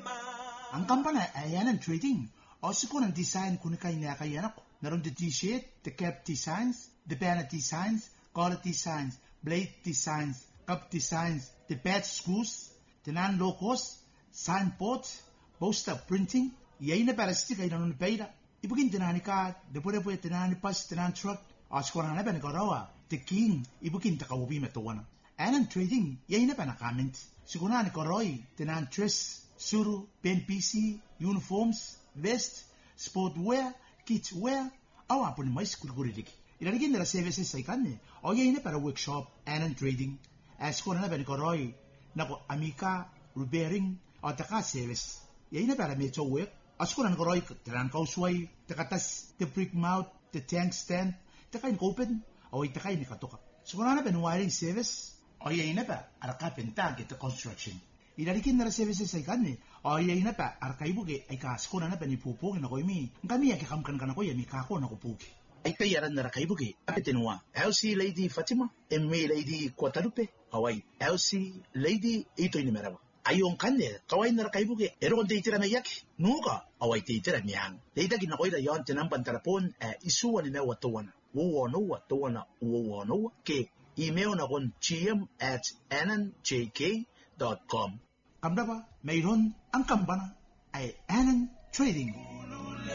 Ang kampana ay yan ang trading. O siguro ng design kung kaya ako. Naroon the t-shirt, the cap designs, the banner designs, collar designs, blade designs, cup designs, the badge screws, the non-locos, signboards, poster printing. Yay na para stick ay nanon pera. Ibugin tinani ka, the pure tinani pas, tinani truck. O siguro na ba nagarawa, the king, ibugin takawubi matuwana. Anong trading, yay na ba na comment? Siguro na nagarawa, tinani dress, suru, pen PC, uniforms, vest, sportwear, kidswear, au hapo ni mais kurikuridiki. Ilalagin nila services sa ikanne. O yay na para workshop, anong trading. Siguro na ba nagarawa, nako amika, repairing, o taka service. Yay na para medyo work. Siguro na nagarawa, tinani kausway, takatas, the brick mouth, the tank stand, takain open, o itakain ni katoka. Siguro na ba wiring service? O yay na ba, arakapenta, get the construction. Ilalagin nila services sa ikanne. O yay na ba, arkaibuke, ay kaskura na ba ni pupugin ako imi. Kami akikamkan ka na ko, yami kako na kupugi. Ay kayaran na rakaibuke, apetinua. LC Lady Fatima, MA Lady Guadalupe, Hawaii. LC Lady ito'y ni Merawa. Ayong kanne, kaway na rakaibuke, eroon teitira na yaki. Nuka, away teitira niyang. Leidagin na ko ila yon tinampan tarapon, isuwa ni na watuwana. Wawano, ke email na kon gm@annonjk.com. Kamda ba, mayroon ang kampana ay Annon Trading.